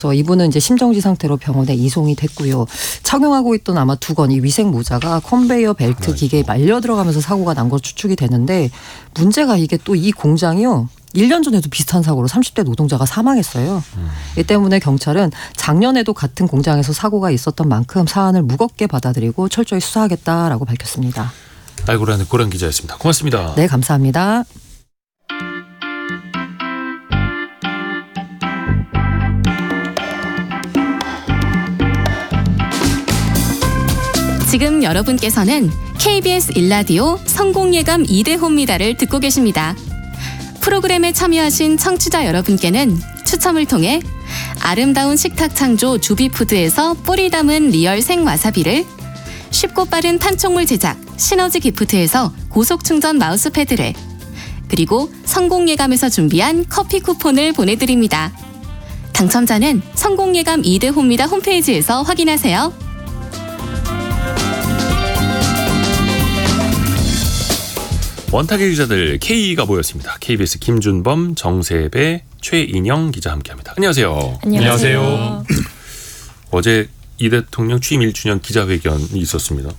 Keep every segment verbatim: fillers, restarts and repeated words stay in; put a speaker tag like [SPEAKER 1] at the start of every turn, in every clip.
[SPEAKER 1] 그래서 이분은 이제 심정지 상태로 병원에 이송이 됐고요. 착용하고 있던 아마 두건 이 위생 모자가 컨베이어 벨트 기계에 말려 들어가면서 사고가 난 걸 추측이 되는데 문제가 이게 또 이 공장이요. 일 년 전에도 비슷한 사고로 삼십 대 노동자가 사망했어요. 음. 이 때문에 경찰은 작년에도 같은 공장에서 사고가 있었던 만큼 사안을 무겁게 받아들이고 철저히 수사하겠다라고 밝혔습니다.
[SPEAKER 2] 알고라는 고란 기자였습니다. 고맙습니다.
[SPEAKER 1] 네, 감사합니다.
[SPEAKER 3] 지금 여러분께서는 케이비에스 일 라디오 성공예감 이대호입니다를 듣고 계십니다. 프로그램에 참여하신 청취자 여러분께는 추첨을 통해 아름다운 식탁 창조 주비푸드에서 뿌리 담은 리얼 생와사비를, 쉽고 빠른 판촉물 제작 시너지 기프트에서 고속충전 마우스패드를, 그리고 성공예감에서 준비한 커피 쿠폰을 보내드립니다. 당첨자는 성공예감 이대호입니다 홈페이지에서 확인하세요.
[SPEAKER 2] 원탁의 기자들 K가 모였습니다. 케이비에스 김준범, 정세배, 최인영 기자 함께합니다. 안녕하세요.
[SPEAKER 4] 안녕하세요.
[SPEAKER 2] 어제 이 대통령 취임 일 주년 기자회견이 있었습니다.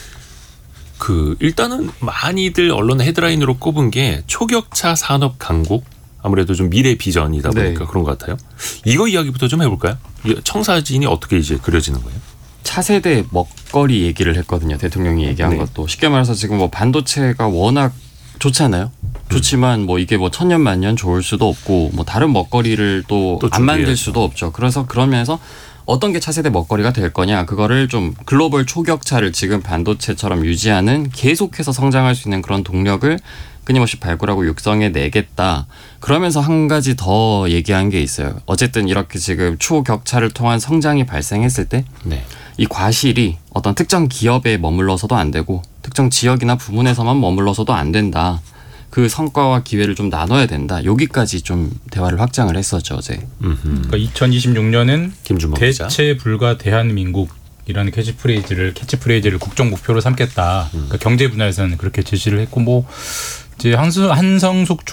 [SPEAKER 2] 그 일단은 많이들 언론 헤드라인으로 꼽은 게 초격차 산업 강국, 아무래도 좀 미래 비전이다 보니까 네. 그런 것 같아요. 이거 이야기부터 좀 해볼까요? 청사진이 어떻게 이제 그려지는 거예요?
[SPEAKER 4] 차세대 먹거리 얘기를 했거든요. 대통령이 얘기한 네. 것도. 쉽게 말해서 지금 뭐 반도체가 워낙 좋잖아요. 좋지만 뭐 이게 뭐 천년 만년 좋을 수도 없고 뭐 다른 먹거리를 또 안 만들 수도 없죠. 그래서 그런 면에서 어떤 게 차세대 먹거리가 될 거냐, 그거를 좀 글로벌 초격차를 지금 반도체처럼 유지하는, 계속해서 성장할 수 있는 그런 동력을 끊임없이 발굴하고 육성해 내겠다. 그러면서 한 가지 더 얘기한 게 있어요. 어쨌든 이렇게 지금 초격차를 통한 성장이 발생했을 때 네. 이 과실이 어떤 특정 기업에 머물러서도 안 되고 특정 지역이나 부문에서만 머물러서도 안 된다. 그 성과와 기회를 좀 나눠야 된다. 여기까지 좀 대화를 확장을 했었죠, 어제.
[SPEAKER 5] 그러니까 이천이십육 년은 대체
[SPEAKER 2] 기자.
[SPEAKER 5] 불가 대한민국이라는 캐치프레이즈를 캐치프레이즈를 국정 목표로 삼겠다. 음. 그러니까 경제 분야에서는 그렇게 제시를 했고, 뭐 이제 한수, 한성숙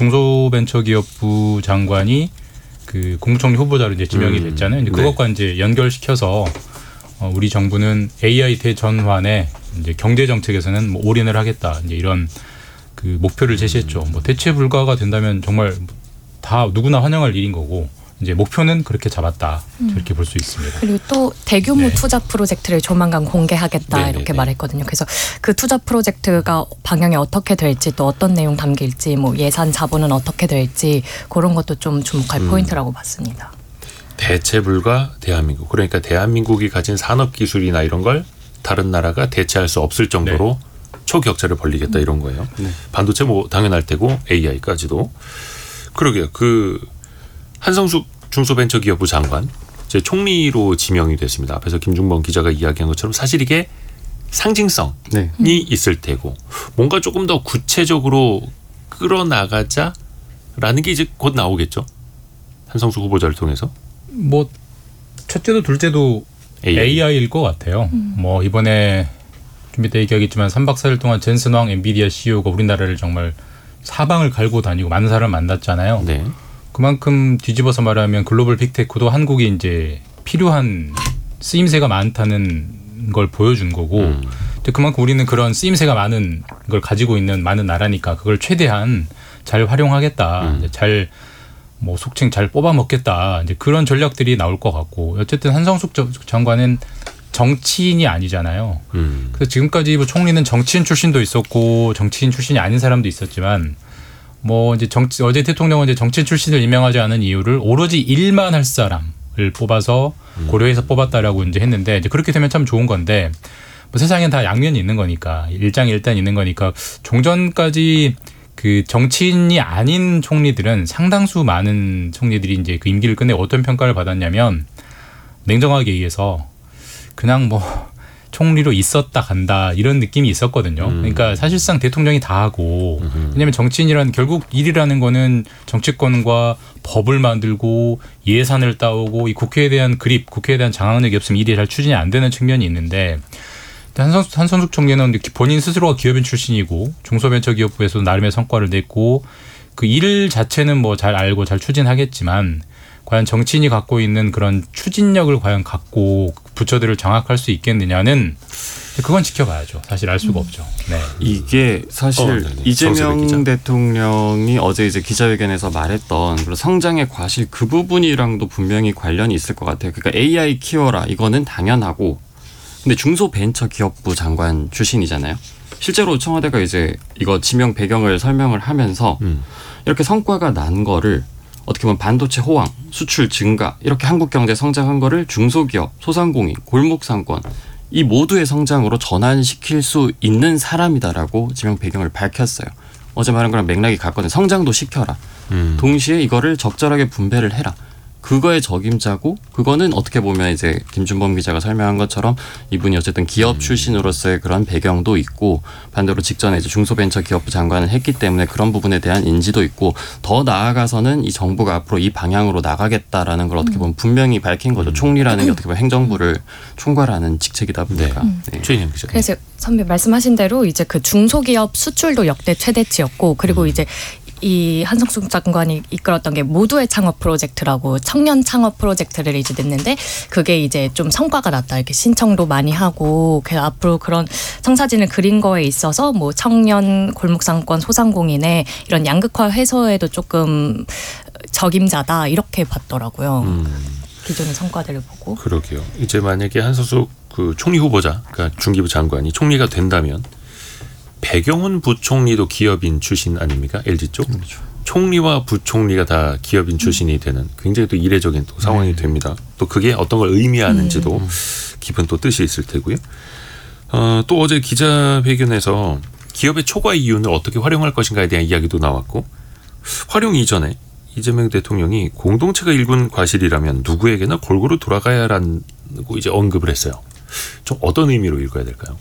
[SPEAKER 5] 중소벤처기업부 장관이 그 국무총리 후보자로 이제 지명이 됐잖아요. 이제 그것과 네. 이제 연결시켜서 어, 우리 정부는 에이아이 대전환에 이제 경제 정책에서는 뭐 올인을 하겠다. 이제 이런 그 목표를 제시했죠. 뭐 대체 불가가 된다면 정말 다 누구나 환영할 일인 거고, 이제 목표는 그렇게 잡았다. 음. 이렇게 볼 수 있습니다.
[SPEAKER 6] 그리고 또 대규모
[SPEAKER 5] 네.
[SPEAKER 6] 투자 프로젝트를 조만간 공개하겠다. 네네네. 이렇게 말했거든요. 그래서 그 투자 프로젝트가 방향이 어떻게 될지, 또 어떤 내용 담길지, 뭐 예산 자본은 어떻게 될지, 그런 것도 좀 주목할 음. 포인트라고 봤습니다.
[SPEAKER 2] 대체 불가 대한민국. 그러니까 대한민국이 가진 산업 기술이나 이런 걸 다른 나라가 대체할 수 없을 정도로 네. 초격차를 벌리겠다, 이런 거예요. 네. 반도체 뭐 당연할 테고 에이아이까지도. 그러게요. 그 한성숙 중소벤처기업부 장관 이제 총리로 지명이 됐습니다. 앞에서 김준범 기자가 이야기한 것처럼 사실 이게 상징성이 네. 있을 테고, 뭔가 조금 더 구체적으로 끌어나가자라는 게 이제 곧 나오겠죠. 한성숙 후보자를 통해서.
[SPEAKER 5] 뭐 첫째도 둘째도 에이아이. 에이아이일 것 같아요. 음. 뭐 이번에 준비 때 얘기하겠지만 삼 박 사 일 동안 젠슨 황 엔비디아 씨이오가 우리나라를 정말 사방을 갈고 다니고 많은 사람을 만났잖아요. 네. 그만큼 뒤집어서 말하면 글로벌 빅테크도 한국이 이제 필요한 쓰임새가 많다는 걸 보여준 거고, 음. 그만큼 우리는 그런 쓰임새가 많은 걸 가지고 있는 많은 나라니까 그걸 최대한 잘 활용하겠다. 음. 잘 뭐 속칭 잘 뽑아 먹겠다. 이제 그런 전략들이 나올 것 같고, 어쨌든 한성숙 장관은 정치인이 아니잖아요. 음. 그래서 지금까지 뭐 총리는 정치인 출신도 있었고 정치인 출신이 아닌 사람도 있었지만, 뭐 이제 정치, 어제 대통령은 이제 정치인 출신을 임명하지 않은 이유를 오로지 일만 할 사람을 뽑아서 고려해서 음. 뽑았다라고 이제 했는데, 이제 그렇게 되면 참 좋은 건데, 뭐 세상엔 다 양면이 있는 거니까, 일장일단 있는 거니까, 종전까지 그 정치인이 아닌 총리들은 상당수 많은 총리들이 이제 그 임기를 끝내고 어떤 평가를 받았냐면, 냉정하게 얘기해서 그냥 뭐 총리로 있었다 간다 이런 느낌이 있었거든요. 음. 그러니까 사실상 대통령이 다 하고, 음. 왜냐하면 정치인이라는 결국 일이라는 거는 정치권과 법을 만들고 예산을 따오고 이 국회에 대한 그립, 국회에 대한 장악력이 없으면 일이 잘 추진이 안 되는 측면이 있는데, 한성숙, 한성숙 총리는 본인 스스로가 기업인 출신이고 중소벤처기업부에서도 나름의 성과를 냈고, 그 일 자체는 뭐 잘 알고 잘 추진하겠지만 과연 정치인이 갖고 있는 그런 추진력을 과연 갖고 부처들을 장악할 수 있겠느냐는 그건 지켜봐야죠. 사실 알 수가 없죠. 네.
[SPEAKER 4] 이게 사실
[SPEAKER 2] 어,
[SPEAKER 4] 이재명 대통령이 어제 이제 기자회견에서 말했던 그런 성장의 과실 그 부분이랑도 분명히 관련이 있을 것 같아요. 그러니까 에이아이 키워라 이거는 당연하고, 근데 중소벤처기업부 장관 출신이잖아요. 실제로 청와대가 이제 이거 지명 배경을 설명을 하면서 음. 이렇게 성과가 난 거를 어떻게 보면 반도체 호황, 수출 증가, 이렇게 한국 경제 성장한 거를 중소기업, 소상공인, 골목상권 이 모두의 성장으로 전환시킬 수 있는 사람이다라고 지명 배경을 밝혔어요. 어제 말한 거랑 맥락이 같거든요. 성장도 시켜라. 음. 동시에 이거를 적절하게 분배를 해라. 그거의 적임자고, 그거는 어떻게 보면 이제 김준범 기자가 설명한 것처럼 이분이 어쨌든 기업 출신으로서의 그런 배경도 있고, 반대로 직전에 이제 중소벤처기업부 장관을 했기 때문에 그런 부분에 대한 인지도 있고, 더 나아가서는 이 정부가 앞으로 이 방향으로 나가겠다라는 걸 어떻게 보면 분명히 밝힌 거죠. 총리라는 게 어떻게 보면 행정부를 총괄하는 직책이다 보니까.
[SPEAKER 2] 네. 최인영 기자.
[SPEAKER 6] 그래서 선배 말씀하신 대로 이제 그 중소기업 수출도 역대 최대치였고, 그리고 음. 이제 이 한성숙 장관이 이끌었던 게 모두의 창업 프로젝트라고 청년 창업 프로젝트를 이제 냈는데, 그게 이제 좀 성과가 났다. 이렇게 신청도 많이 하고, 그 앞으로 그런 청사진을 그린 거에 있어서 뭐 청년, 골목상권, 소상공인의 이런 양극화 해소에도 조금 적임자다 이렇게 봤더라고요. 음. 기존의 성과들을 보고.
[SPEAKER 2] 그러게요. 이제 만약에 한성숙 그 총리 후보자, 그러니까 중기부 장관이 총리가 된다면. 배경훈 부총리도 기업인 출신 아닙니까? 엘지 쪽. 그렇죠. 총리와 부총리가 다 기업인 출신이 되는 굉장히 또 이례적인 또 상황이 네. 됩니다. 또 그게 어떤 걸 의미하는지도 음. 깊은 또 뜻이 있을 테고요. 어, 또 어제 기자회견에서 기업의 초과 이윤을 어떻게 활용할 것인가에 대한 이야기도 나왔고, 활용 이전에 이재명 대통령이 공동체가 일군 과실이라면 누구에게나 골고루 돌아가야 하라고 이제 언급을 했어요. 좀 어떤 의미로 읽어야 될까요?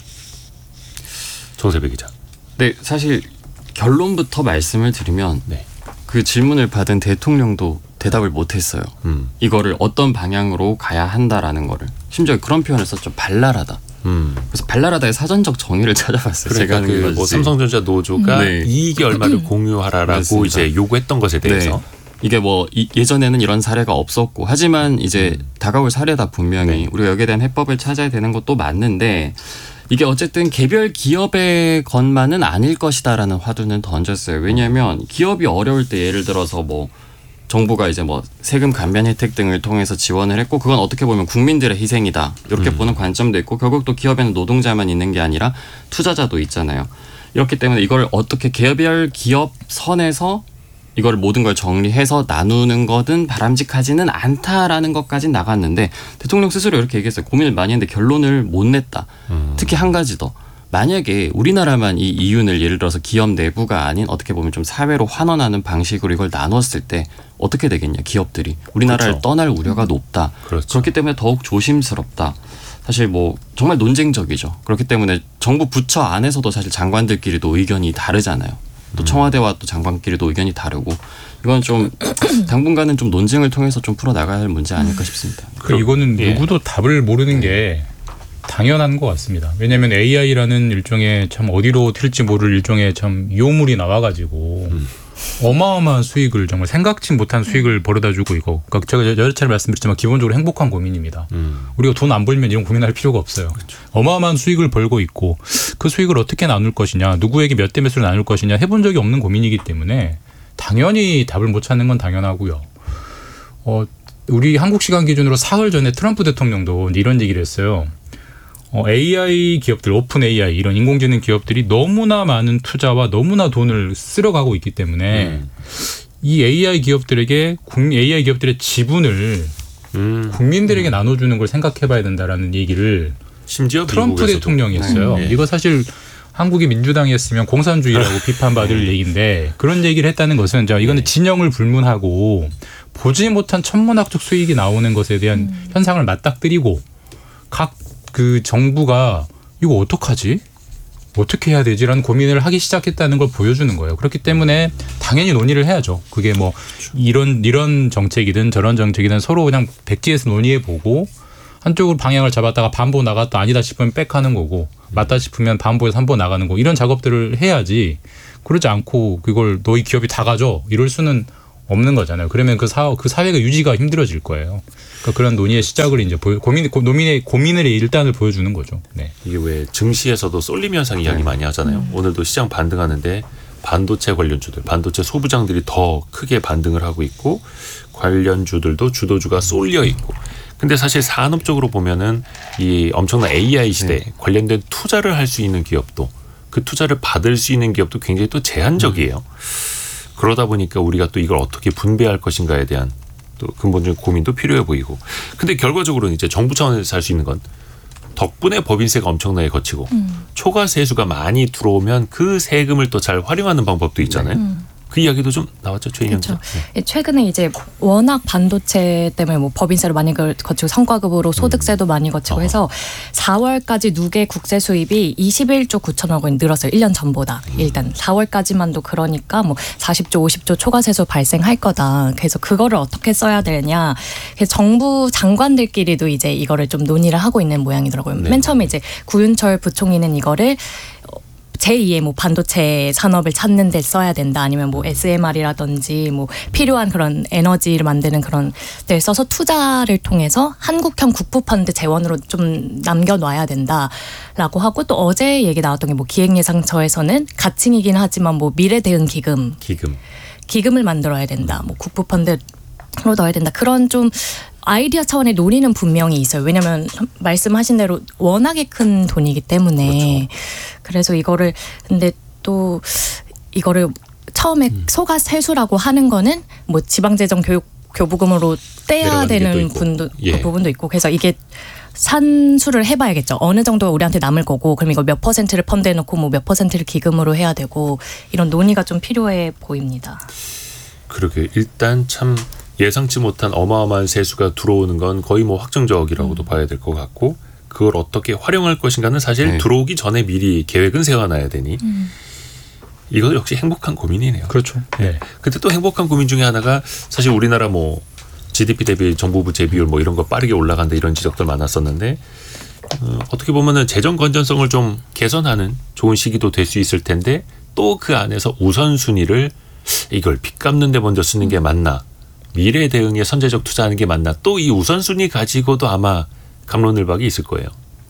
[SPEAKER 2] 정세배 기자.
[SPEAKER 4] 네, 사실 결론부터 말씀을 드리면 네. 그 질문을 받은 대통령도 대답을 못했어요. 음. 이거를 어떤 방향으로 가야 한다라는 거를. 심지어 그런 표현을 썼죠. 발랄하다. 음. 그래서 발랄하다의 사전적 정의를 찾아봤어요.
[SPEAKER 2] 그러니까
[SPEAKER 4] 제가
[SPEAKER 2] 그 뭐 삼성전자 노조가 네. 이익이 얼마를 공유하라라고 맞습니다. 이제 요구했던 것에 대해서. 네.
[SPEAKER 4] 이게 뭐 예전에는 이런 사례가 없었고, 하지만 이제 음. 다가올 사례다 분명히. 네. 우리가 여기에 대한 해법을 찾아야 되는 것도 맞는데, 이게 어쨌든 개별 기업의 것만은 아닐 것이다라는 화두는 던졌어요. 왜냐하면 기업이 어려울 때 예를 들어서 뭐 정부가 이제 뭐 세금 감면 혜택 등을 통해서 지원을 했고, 그건 어떻게 보면 국민들의 희생이다 이렇게 음. 보는 관점도 있고, 결국 또 기업에는 노동자만 있는 게 아니라 투자자도 있잖아요. 이렇기 때문에 이걸 어떻게 개별 기업 선에서 이걸 모든 걸 정리해서 나누는 것은 바람직하지는 않다라는 것까지 나갔는데, 대통령 스스로 이렇게 얘기했어요. 고민을 많이 했는데 결론을 못 냈다. 음. 특히 한 가지 더. 만약에 우리나라만 이 이윤을 예를 들어서 기업 내부가 아닌 어떻게 보면 좀 사회로 환원하는 방식으로 이걸 나눴을 때 어떻게 되겠냐. 기업들이. 우리나라를 그렇죠. 떠날 우려가 높다. 그렇죠. 그렇기 때문에 더욱 조심스럽다. 사실 뭐 정말 논쟁적이죠. 그렇기 때문에 정부 부처 안에서도 사실 장관들끼리도 의견이 다르잖아요. 또 청와대와 또 장관끼리도 의견이 다르고, 이건 좀 당분간은 좀 논쟁을 통해서 좀 풀어나가야 할 문제 아닐까 싶습니다.
[SPEAKER 5] 그 이거는 예. 누구도 답을 모르는 게 당연한 것 같습니다. 왜냐하면 에이아이라는 일종의 참 어디로 튈지 모를 일종의 참 요물이 나와가지고 음. 어마어마한 수익을, 정말 생각지 못한 수익을 벌어다주고 있고, 그러니까 제가 여러 차례 말씀드렸지만 기본적으로 행복한 고민입니다. 음. 우리가 돈 안 벌면 이런 고민할 필요가 없어요. 그렇죠. 어마어마한 수익을 벌고 있고, 그 수익을 어떻게 나눌 것이냐, 누구에게 몇 대 몇으로 나눌 것이냐 해본 적이 없는 고민이기 때문에 당연히 답을 못 찾는 건 당연하고요. 어, 우리 한국 시간 기준으로 사흘 전에 트럼프 대통령도 이런 얘기를 했어요. 어, 에이아이 기업들, 오픈 에이아이 이런 인공지능 기업들이 너무나 많은 투자와 너무나 돈을 쓸어가고 있기 때문에 음. 이 에이아이 기업들에게 국민, 에이아이 기업들의 지분을 음. 국민들에게 음. 나눠주는 걸 생각해봐야 된다라는 얘기를
[SPEAKER 2] 심지어
[SPEAKER 5] 트럼프
[SPEAKER 2] 미국에서도.
[SPEAKER 5] 대통령이 했어요. 네. 이거 사실 한국이 민주당이었으면 공산주의라고 비판받을 얘기인데, 그런 얘기를 했다는 것은 자 이거는 진영을 불문하고 보지 못한 천문학적 수익이 나오는 것에 대한 음. 현상을 맞닥뜨리고, 각 그 정부가 이거 어떡하지? 어떻게 해야 되지라는 고민을 하기 시작했다는 걸 보여주는 거예요. 그렇기 때문에 당연히 논의를 해야죠. 그게 뭐 이런 이런 정책이든 저런 정책이든 서로 그냥 백지에서 논의해보고, 한쪽으로 방향을 잡았다가 반보 나갔다 아니다 싶으면 백하는 거고, 맞다 싶으면 반보에서 한보 나가는 거, 이런 작업들을 해야지. 그러지 않고 그걸 너희 기업이 다 가져 이럴 수는 없는 거잖아요. 그러면 그 사, 그 사회가 유지가 힘들어질 거예요. 그러니까 그런 논의의 시작을 이제 보여, 고민, 고민의, 고민의 일단을 보여주는 거죠. 네.
[SPEAKER 2] 이게 왜 증시에서도 쏠림 현상 이야기
[SPEAKER 5] 네.
[SPEAKER 2] 많이 하잖아요.
[SPEAKER 6] 음.
[SPEAKER 2] 오늘도 시장 반등하는데 반도체 관련주들, 반도체 소부장들이 더 크게 반등을 하고 있고 관련주들도 주도주가 쏠려 있고. 근데 사실 산업적으로 보면은 이 엄청난 에이아이 시대에
[SPEAKER 4] 네.
[SPEAKER 2] 관련된 투자를 할 수 있는 기업도 그 투자를 받을 수 있는 기업도 굉장히 또 제한적이에요. 음. 그러다 보니까 우리가 또 이걸 어떻게 분배할 것인가에 대한 또 근본적인 고민도 필요해 보이고. 근데 결과적으로는 이제 정부 차원에서 할 수 있는 건 덕분에 법인세가 엄청나게 거치고 음. 초과 세수가 많이 들어오면 그 세금을 또 잘 활용하는 방법도 있잖아요. 음. 그 이야기도 좀 나왔죠, 최인영 기자.
[SPEAKER 6] 네. 최근에 이제 워낙 반도체 때문에 뭐 법인세를 많이 거치고 성과급으로 소득세도 음. 많이 거치고 어허. 해서 사월까지 누계 국세 수입이 이십일조 구천억 원 늘었어요. 일 년 전보다. 음. 일단 사월까지만도 그러니까 뭐 사십조, 오십조 초과세수 발생할 거다. 그래서 그거를 어떻게 써야 되냐. 그래서 정부 장관들끼리도 이제 이거를 좀 논의를 하고 있는 모양이더라고요. 네. 맨 처음에 이제 구윤철 부총리는 이거를 제이의 뭐 반도체 산업을 찾는 데 써야 된다. 아니면 뭐 에스엠알이라든지 뭐 필요한 그런 에너지를 만드는 그런 데 써서 투자를 통해서 한국형 국부펀드 재원으로 좀 남겨놔야 된다라고 하고, 또 어제 얘기 나왔던 게 뭐 기획예산처에서는 가칭이긴 하지만 뭐 미래대응 기금.
[SPEAKER 2] 기금.
[SPEAKER 6] 기금을 만들어야 된다. 뭐 국부펀드로 넣어야 된다. 그런 좀 아이디어 차원의 논의는 분명히 있어요. 왜냐하면 말씀하신 대로 워낙에 큰 돈이기 때문에. 그렇죠. 그래서 이거를 근데 또 이거를 처음에 음. 소가 세수라고 하는 거는 뭐 지방재정 교육 교부금으로 떼야 되는 분도
[SPEAKER 2] 예.
[SPEAKER 6] 부분도 있고, 그래서 이게 산수를 해봐야겠죠. 어느 정도 우리한테 남을 거고, 그럼 이거 몇 퍼센트를 펀드에 넣고 뭐 몇 퍼센트를 기금으로 해야 되고, 이런 논의가 좀 필요해 보입니다.
[SPEAKER 2] 그러게 일단 참 예상치 못한 어마어마한 세수가 들어오는 건 거의 뭐 확정적이라고도 음. 봐야 될 것 같고, 그걸 어떻게 활용할 것인가는 사실 네. 들어오기 전에 미리 계획은 세워놔야 되니 음. 이거 역시 행복한 고민이네요.
[SPEAKER 5] 그렇죠. 네.
[SPEAKER 2] 근데 또 행복한 고민 중에 하나가 사실 우리나라 뭐 지디피 대비 정부부 재비율 뭐 이런 거 빠르게 올라간다 이런 지적들 많았었는데 어, 어떻게 보면은 재정 건전성을 좀 개선하는 좋은 시기도 될 수 있을 텐데, 또 그 안에서 우선순위를 이걸 빚 갚는 데 먼저 쓰는 게 맞나, 미래 대응에 선제적 투자하는 게 맞나, 또 이 우선순위 가지고도 아마 갑론을박이 있을 거예요.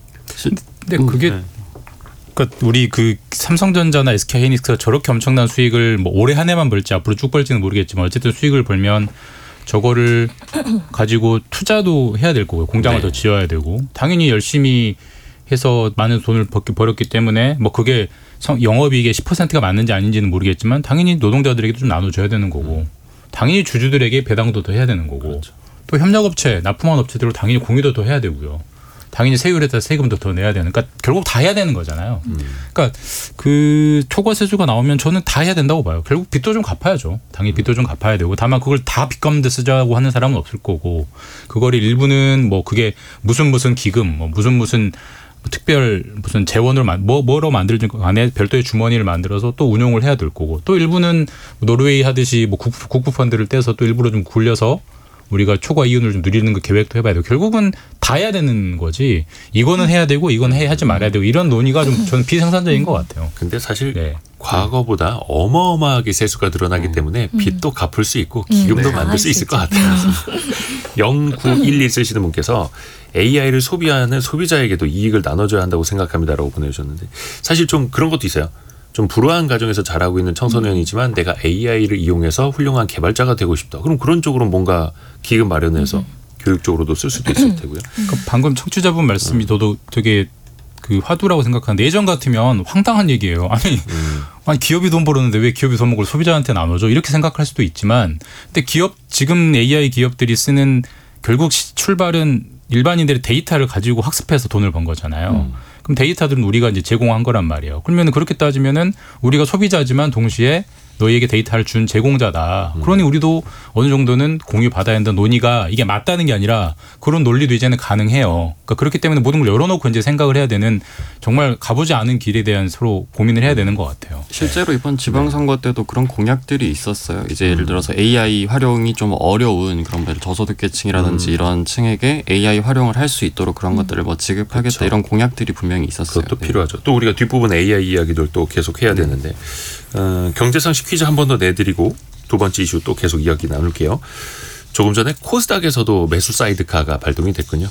[SPEAKER 5] 근데 그게 네. 그러니까 우리 그 삼성전자나 에스케이하이닉스가 저렇게 엄청난 수익을 뭐 올해 한 해만 벌지 앞으로 쭉 벌지는 모르겠지만 어쨌든 수익을 벌면 저거를 가지고 투자도 해야 될 거고요. 공장을 네. 더 지어야 되고, 당연히 열심히 해서 많은 돈을 벌었기 때문에 뭐 그게 영업이익의 십 퍼센트가 맞는지 아닌지는 모르겠지만 당연히 노동자들에게도 좀 나눠줘야 되는 거고, 당연히 주주들에게 배당도 더 해야 되는 거고, 그렇죠. 또 협력업체, 납품한 업체들로 당연히 공유도 더 해야 되고요. 당연히 세율에다 세금도 더 내야 되는, 그러니까 결국 다 해야 되는 거잖아요. 음. 그러니까 그 초과세수가 나오면 저는 다 해야 된다고 봐요. 결국 빚도 좀 갚아야죠. 당연히 빚도 좀 갚아야 되고, 다만 그걸 다 빚 갚는 데 쓰자고 하는 사람은 없을 거고, 그거를 일부는 뭐 그게 무슨 무슨 기금, 뭐 무슨 무슨 특별 무슨 재원을 뭐 뭐로 만들든 간에 별도의 주머니를 만들어서 또 운용을 해야 될 거고, 또 일부는 노르웨이 하듯이 뭐 국부, 국부 펀드를 떼서 또 일부러 좀 굴려서 우리가 초과 이윤을 좀 누리는 그 계획도 해봐야 되고, 결국은 다 해야 되는 거지. 이거는 해야 되고 이건 해 하지 말아야 되고, 이런 논의가 좀 저는 비생산적인 것 같아요.
[SPEAKER 2] 근데 사실 네. 과거보다 어마어마하게 세수가 늘어나기 때문에 빚도 갚을 수 있고 기금도 네. 만들 수 있을 것 같아요. 영구일일 쓰시는 분께서 에이아이를 소비하는 소비자에게도 이익을 나눠줘야 한다고 생각합니다라고 보내주셨는데, 사실 좀 그런 것도 있어요. 좀 불우한 가정에서 자라고 있는 청소년이지만 음. 내가 에이아이를 이용해서 훌륭한 개발자가 되고 싶다. 그럼 그런 쪽으로 뭔가 기금 마련해서 음. 교육적으로도 쓸 수도 있을 테고요.
[SPEAKER 5] 그러니까 방금 청취자분 말씀이 음. 저도 되게 그 화두라고 생각하는데, 예전 같으면 황당한 얘기예요. 아니, 음. 아니 기업이 돈 벌었는데 왜 기업이 돈 먹을 소비자한테 나눠줘? 이렇게 생각할 수도 있지만, 근데 기업 지금 에이아이 기업들이 쓰는 결국 출발은 일반인들의 데이터를 가지고 학습해서 돈을 번 거잖아요. 음. 그럼 데이터들은 우리가 이제 제공한 거란 말이에요. 그러면 그렇게 따지면은 우리가 소비자지만 동시에 너희에게 데이터를 준 제공자다. 음. 그러니 우리도 어느 정도는 공유 받아야 한다는 논의가, 이게 맞다는 게 아니라 그런 논리도 이제는 가능해요. 그러니까 그렇기 때문에 모든 걸 열어놓고 이제 생각을 해야 되는, 정말 가보지 않은 길에 대한 서로 고민을 해야 되는 것 같아요.
[SPEAKER 4] 실제로 이번 지방선거 때도 그런 공약들이 있었어요. 이제 예를 들어서 에이아이 활용이 좀 어려운 그런 저소득계층이라든지 음. 이런 층에게 에이아이 활용을 할 수 있도록 그런 음. 것들을 뭐 지급하겠다, 그렇죠. 이런 공약들이 분명히 있었어요.
[SPEAKER 2] 그것도
[SPEAKER 4] 네.
[SPEAKER 2] 필요하죠. 또 우리가 뒷부분 에이아이 이야기들 또 계속 해야 되는데, 어, 경제상식 퀴즈 한 번 더 내드리고 두 번째 이슈 또 계속 이야기 나눌게요. 조금 전에 코스닥에서도 매수 사이드카가 발동이 됐군요.